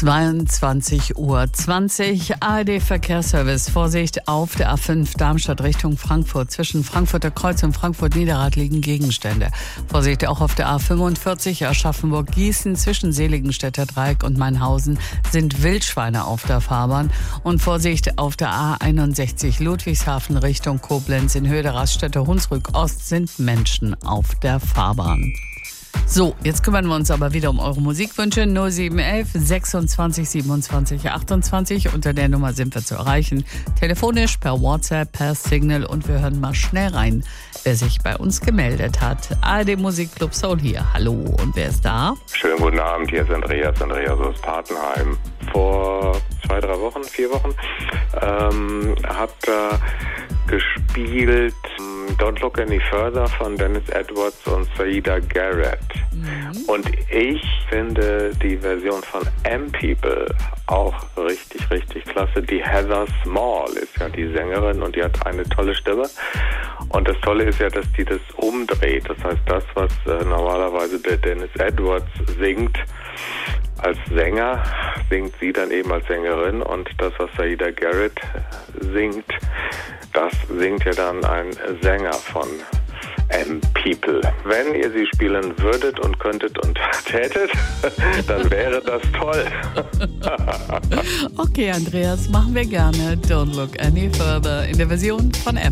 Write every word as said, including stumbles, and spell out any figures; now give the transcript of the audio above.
zweiundzwanzig Uhr zwanzig, A R D Verkehrsservice. Vorsicht auf der A fünf Darmstadt Richtung Frankfurt. Zwischen Frankfurter Kreuz und Frankfurt-Niederrad liegen Gegenstände. Vorsicht auch auf der A fünfundvierzig Aschaffenburg-Gießen. Zwischen Seligenstädter Dreieck und Mainhausen sind Wildschweine auf der Fahrbahn. Und Vorsicht auf der A einundsechzig Ludwigshafen Richtung Koblenz. In Höhe der Raststätte Hunsrück Ost sind Menschen auf der Fahrbahn. So, jetzt kümmern wir uns aber wieder um eure Musikwünsche. null sieben eins eins sechsundzwanzig siebenundzwanzig achtundzwanzig. Unter der Nummer sind wir zu erreichen. Telefonisch, per WhatsApp, per Signal. Und wir hören mal schnell rein, wer sich bei uns gemeldet hat. A R D Musikclub Soul hier. Hallo, und wer ist da? Schönen guten Abend, hier ist Andreas, Andreas aus Patenheim. Vor zwei, drei Wochen, vier Wochen, ähm, habt ihr gespielt Don't Look Any Further von Dennis Edwards und Saida Garrett. Mhm. Und ich finde die Version von M-People auch richtig, richtig klasse. Die Heather Small ist ja die Sängerin und die hat eine tolle Stimme. Und das Tolle ist ja, dass die das umdreht. Das heißt, das, was äh, normalerweise der Dennis Edwards singt, als Sänger, singt sie dann eben als Sängerin. Und das, was Saida Garrett singt, das singt ja dann ein Sänger von M-People. Wenn ihr sie spielen würdet und könntet und tätet, dann wäre das toll. Okay, Andreas, machen wir gerne. Don't Look Any Further in der Version von M.